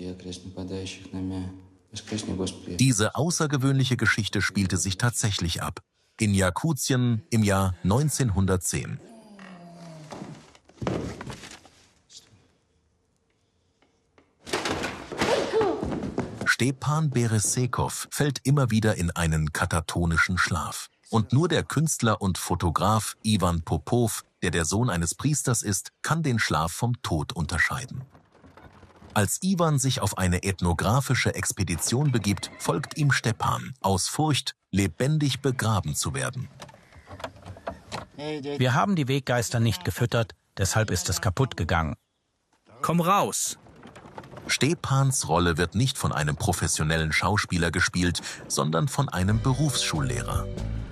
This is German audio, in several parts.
Diese außergewöhnliche Geschichte spielte sich tatsächlich ab. In Jakutien im Jahr 1910. Stepan Beresekow fällt immer wieder in einen katatonischen Schlaf. Und nur der Künstler und Fotograf Iwan Popow, der Sohn eines Priesters ist, kann den Schlaf vom Tod unterscheiden. Als Iwan sich auf eine ethnografische Expedition begibt, folgt ihm Stepan, aus Furcht, lebendig begraben zu werden. Wir haben die Weggeister nicht gefüttert, deshalb ist es kaputt gegangen. Komm raus! Stepans Rolle wird nicht von einem professionellen Schauspieler gespielt, sondern von einem Berufsschullehrer.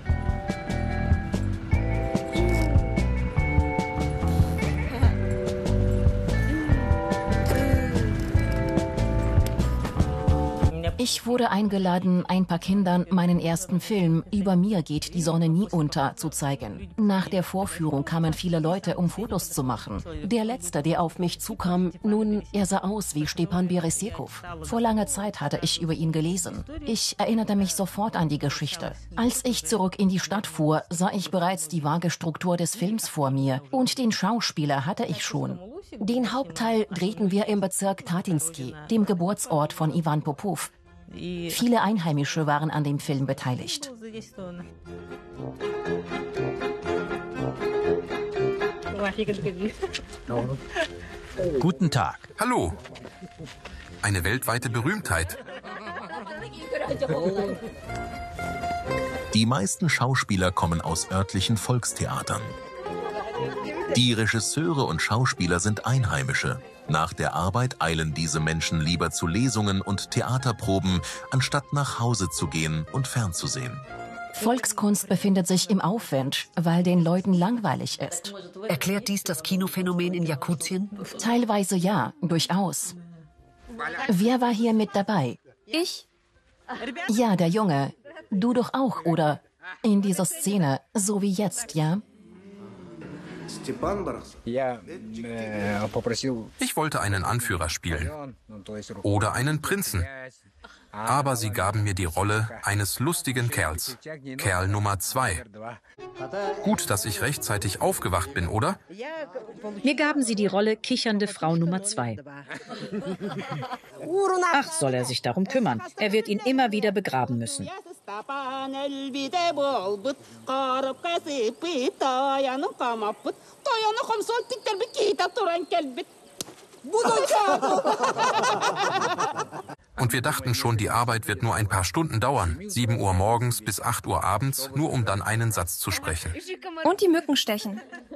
Ich wurde eingeladen, ein paar Kindern meinen ersten Film »Über mir geht die Sonne nie unter« zu zeigen. Nach der Vorführung kamen viele Leute, um Fotos zu machen. Der Letzte, der auf mich zukam, nun, er sah aus wie Stepan Beresekow. Vor langer Zeit hatte ich über ihn gelesen. Ich erinnerte mich sofort an die Geschichte. Als ich zurück in die Stadt fuhr, sah ich bereits die vage Struktur des Films vor mir. Und den Schauspieler hatte ich schon. Den Hauptteil drehten wir im Bezirk Tatinsky, dem Geburtsort von Iwan Popow. Viele Einheimische waren an dem Film beteiligt. Guten Tag. Hallo. Eine weltweite Berühmtheit. Die meisten Schauspieler kommen aus örtlichen Volkstheatern. Die Regisseure und Schauspieler sind Einheimische. Nach der Arbeit eilen diese Menschen lieber zu Lesungen und Theaterproben, anstatt nach Hause zu gehen und fernzusehen. Volkskunst befindet sich im Aufwind, weil den Leuten langweilig ist. Erklärt dies das Kinophänomen in Jakutien? Teilweise ja, durchaus. Wer war hier mit dabei? Ich? Ja, der Junge. Du doch auch, oder? In dieser Szene, so wie jetzt, ja? Ich wollte einen Anführer spielen oder einen Prinzen, aber sie gaben mir die Rolle eines lustigen Kerls, Kerl Nummer 2. Gut, dass ich rechtzeitig aufgewacht bin, oder? Mir gaben sie die Rolle kichernde Frau Nummer 2. Ach, soll er sich darum kümmern. Er wird ihn immer wieder begraben müssen. Und wir dachten schon, die Arbeit wird nur ein paar Stunden dauern. 7 Uhr morgens bis 8 Uhr abends, nur um dann einen Satz zu sprechen. Und die Mücken stechen.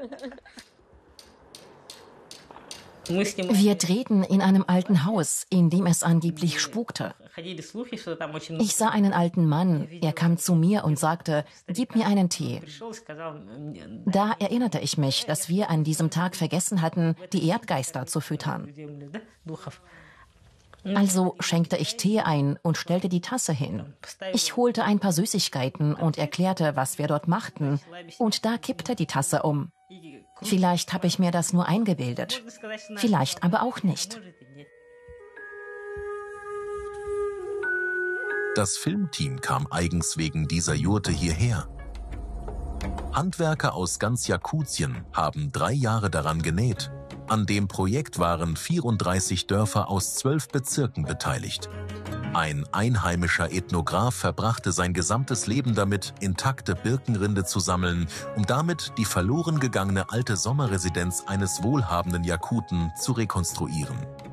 Wir drehten in einem alten Haus, in dem es angeblich spukte. Ich sah einen alten Mann, er kam zu mir und sagte, gib mir einen Tee. Da erinnerte ich mich, dass wir an diesem Tag vergessen hatten, die Erdgeister zu füttern. Also schenkte ich Tee ein und stellte die Tasse hin. Ich holte ein paar Süßigkeiten und erklärte, was wir dort machten. Und da kippte die Tasse um. Vielleicht habe ich mir das nur eingebildet. Vielleicht aber auch nicht. Das Filmteam kam eigens wegen dieser Jurte hierher. Handwerker aus ganz Jakutien haben 3 Jahre daran genäht. An dem Projekt waren 34 Dörfer aus 12 Bezirken beteiligt. Ein einheimischer Ethnograf verbrachte sein gesamtes Leben damit, intakte Birkenrinde zu sammeln, um damit die verloren gegangene alte Sommerresidenz eines wohlhabenden Jakuten zu rekonstruieren.